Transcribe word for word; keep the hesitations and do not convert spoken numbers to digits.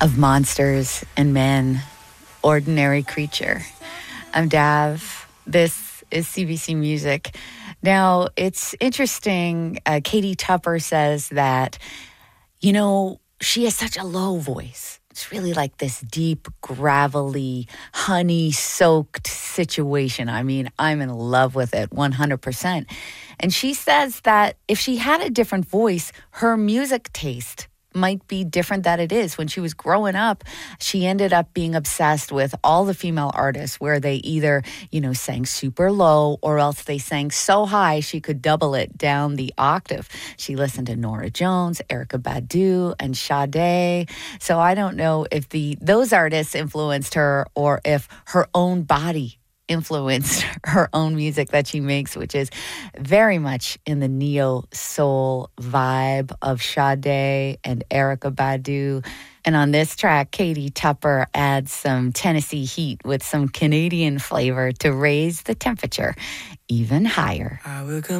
of monsters and men, ordinary creature. I'm Dav. This is C B C Music. Now, it's interesting. Uh, Katie Tupper says that, you know, she has such a low voice. It's really like this deep, gravelly, honey-soaked situation. I mean, I'm in love with it one hundred percent. And she says that if she had a different voice, her music taste might be different than it is. When she was growing up, she ended up being obsessed with all the female artists where they either, you know, sang super low or else they sang so high she could double it down the octave. She listened to Norah Jones, Erykah Badu, and Sade. So I don't know if the those artists influenced her or if her own body influenced her own music that she makes, which is very much in the neo-soul vibe of Sade and Erykah Badu. And on this track, Katie Tupper adds some Tennessee heat with some Canadian flavor to raise the temperature even higher. I will come